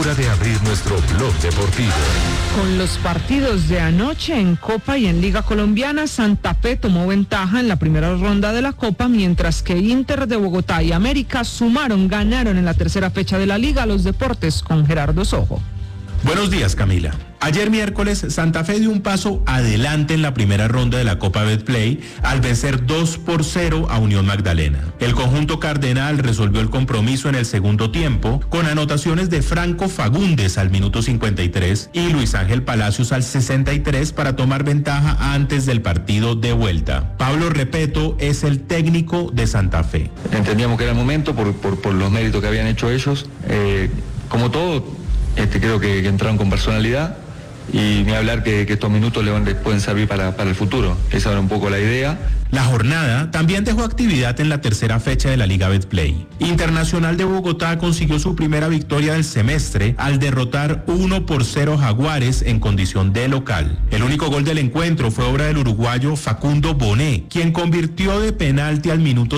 hora de abrir nuestro blog deportivo. Con los partidos de anoche en Copa y en Liga Colombiana, Santa Fe tomó ventaja en la primera ronda de la Copa, mientras que Inter de Bogotá y América ganaron en la tercera fecha de la Liga. Los deportes con Gerardo Sojo. Buenos días, Camila. Ayer miércoles, Santa Fe dio un paso adelante en la primera ronda de la Copa Betplay al vencer 2-0 a Unión Magdalena. El conjunto cardenal resolvió el compromiso en el segundo tiempo con anotaciones de Franco Fagundes al minuto 53 y Luis Ángel Palacios al 63 para tomar ventaja antes del partido de vuelta. Pablo Repeto es el técnico de Santa Fe. Entendíamos que era el momento por los méritos que habían hecho ellos. Como todo, creo que entraron con personalidad. Y ni hablar que estos minutos les pueden servir para el futuro. Esa era un poco la idea. La jornada también dejó actividad en la tercera fecha de la Liga Betplay. Internacional de Bogotá consiguió su primera victoria del semestre al derrotar 1-0 Jaguares en condición de local. El único gol del encuentro fue obra del uruguayo Facundo Bonet, quien convirtió de penalti al minuto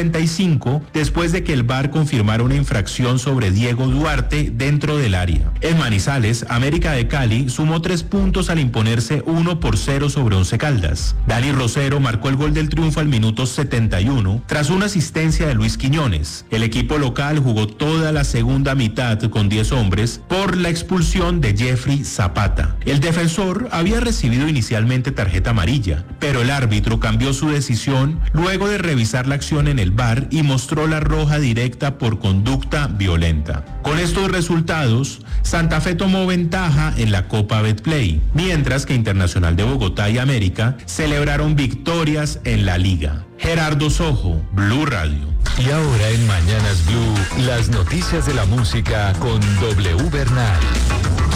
55 después de que el VAR confirmara una infracción sobre Diego Duarte dentro del área. En Manizales, América de Cali sumó 3 puntos al imponerse 1-0 sobre Once Caldas. Dani Rosero marcó el gol del triunfo al minuto 71 tras una asistencia de Luis Quiñones. El equipo local jugó toda la segunda mitad con 10 hombres por la expulsión de Jeffrey Zapata. El defensor había recibido inicialmente tarjeta amarilla, pero el árbitro cambió su decisión luego de revisar la acción en el VAR y mostró la roja directa por conducta violenta. Con estos resultados, Santa Fe tomó ventaja en la Copa Betplay, mientras que Internacional de Bogotá y América celebraron victorias en la Liga. Gerardo Sojo, Blue Radio. Y ahora en Mañanas Blue, las noticias de la música con W Bernal.